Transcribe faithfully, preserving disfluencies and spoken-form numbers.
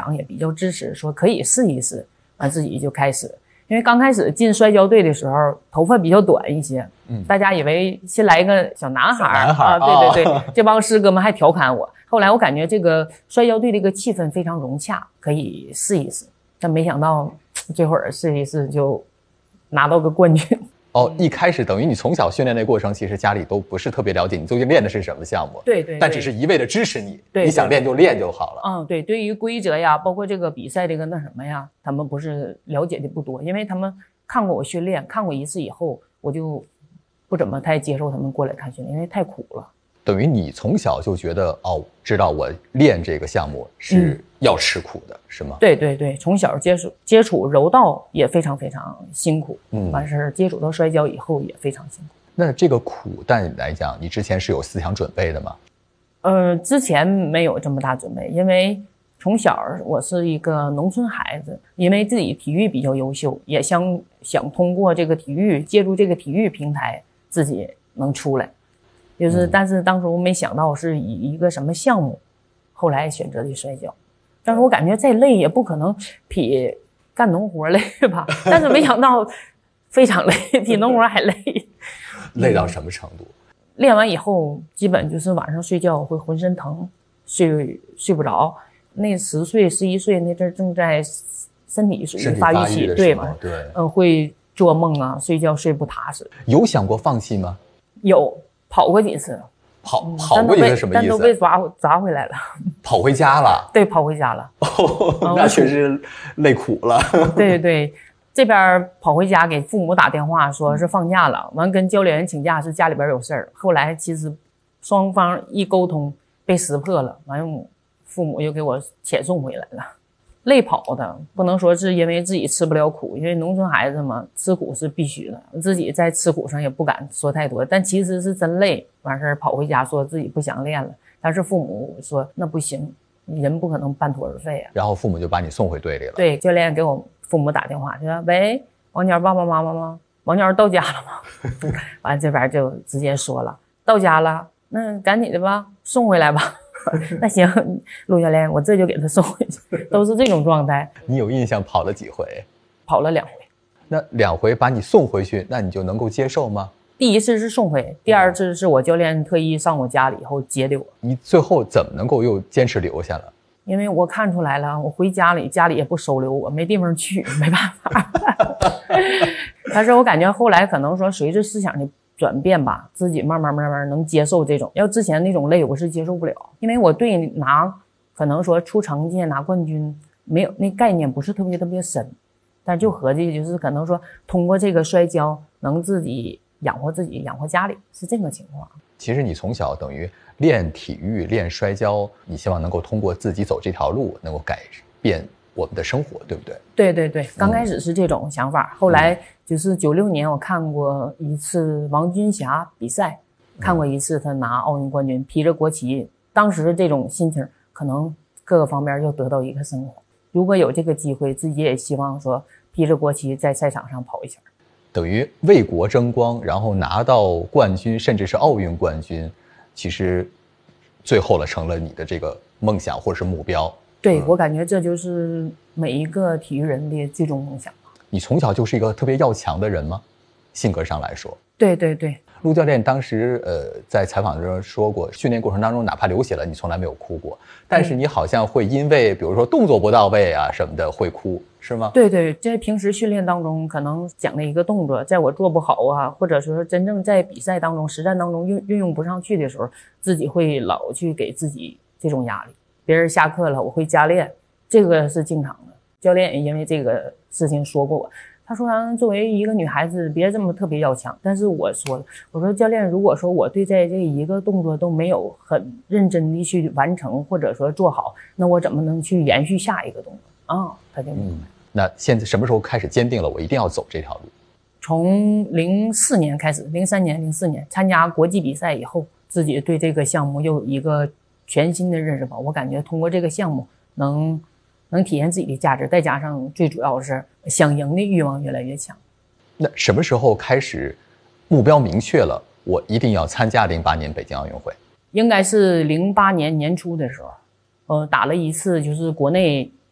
长也比较支持，说可以试一试，完自己就开始。因为刚开始进摔跤队的时候，头发比较短一些，嗯，大家以为新来一个小男孩， 男孩啊，对对对，哦、这帮师哥们还调侃我。后来我感觉这个摔跤队这个气氛非常融洽，可以试一试。但没想到这会儿试一试就拿到个冠军。 哦，一开始等于你从小训练的过程，其实家里都不是特别了解你究竟练的是什么项目， 对 对, 对， 但只是一味的支持你， 对对你想练就练就好了。 嗯，对，对于规则呀，包括这个比赛这个那什么呀，他们不是了解的不多，因为他们看过我训练，看过一次以后，我就不怎么太接受他们过来看训练，因为太苦了。 等于你从小就觉得哦，知道我练这个项目是要吃苦的，嗯、是吗？ 对对对，从小接触接触柔道也非常非常辛苦，嗯，完事接触到摔跤以后也非常辛苦。 那这个苦但来讲，你之前是有思想准备的吗？ 呃，之前没有这么大准备，因为从小我是一个农村孩子，因为自己体育比较优秀，也想想通过这个体育，借助这个体育平台，自己能出来。就是，但是当时我没想到是以一个什么项目，后来选择的摔跤。但是我感觉再累也不可能比干农活累吧，但是没想到非常累，比农活还累。 累到什么程度？ 练完以后，基本就是晚上睡觉会浑身疼，睡睡不着。那十岁、十一岁那阵正在身体属于发育期，对吧？ 对， 嗯，会做梦啊，睡觉睡不踏实。 有想过放弃吗？ 有。跑过几次， 跑跑过几次什么意思？ 但都被抓抓回来了。 跑回家了？ 对，跑回家了。 哦，嗯、那确实累苦了。 对对对，这边跑回家给父母打电话，说是放假了，完跟教练请假是家里边有事儿。后来其实双方一沟通被识破了，完父母又给我遣送回来了。累跑的，不能说是因为自己吃不了苦，因为农村孩子嘛，吃苦是必须的。自己在吃苦上也不敢说太多，但其实是真累。完事儿跑回家说自己不想练了，但是父母说那不行，人不可能半途而废啊。 然后父母就把你送回队里了。 对，教练给我父母打电话，就说：“喂，王鸟爸爸妈妈吗？王鸟到家了吗？”完这边就直接说了：“到家了，那赶紧的吧，送回来吧。”那行，陆教练，我这就给他送回去，都是这种状态。 你有印象跑了几回？ 跑了两回。 那两回把你送回去，那你就能够接受吗？ 第一次是送回，第二次是我教练特意上我家里以后接的我。 你最后怎么能够又坚持留下了？ 因为我看出来了，我回家里，家里也不收留我，没地方去，没办法。但是我感觉后来可能说随着思想的转变吧，自己慢慢慢慢能接受这种，要之前那种累我是接受不了，因为我对拿可能说出成绩拿冠军没有那概念不是特别特别深，但就合计就是可能说通过这个摔跤能自己养活自己养活家里，是这个情况。 其实你从小等于练体育练摔跤，你希望能够通过自己走这条路能够改变我们的生活，对不对？ 对对对，刚开始是这种想法，嗯、后来就是九六年我看过一次王军霞比赛，看过一次他拿奥运冠军，披着国旗，当时这种心情可能各个方面又得到一个升华。如果有这个机会，自己也希望说披着国旗在赛场上跑一圈， 等于为国争光，然后拿到冠军，甚至是奥运冠军，其实最后了成了你的这个梦想或者是目标。 对、嗯、我感觉这就是每一个体育人的最终梦想。 你从小就是一个特别要强的人吗？性格上来说。 对对对。 陆教练当时呃在采访中说过，训练过程当中哪怕流血了，你从来没有哭过，但是你好像会因为比如说动作不到位啊什么的会哭，是吗？ 对对，在平时训练当中可能讲的一个动作，在我做不好啊，或者说真正在比赛当中实战当中运运用不上去的时候，自己会老去给自己这种压力。别人下课了我会加练，这个是经常的。教练也因为这个事情说过我，他说啊，作为一个女孩子别这么特别要强，但是我说了，我说教练，如果说我对在这一个动作都没有很认真的去完成或者说做好，那我怎么能去延续下一个动作啊？他就明白、嗯、 那现在什么时候开始坚定了我一定要走这条路？ 从零四年开始，零三年零四年参加国际比赛以后，自己对这个项目又有一个全新的认识吧。我感觉通过这个项目能能体现自己的价值，再加上最主要是想赢的欲望越来越强。 那什么时候开始目标明确了，我一定要参加零八年北京奥运会？ 应该是零八年年初的时候，呃，打了一次就是国内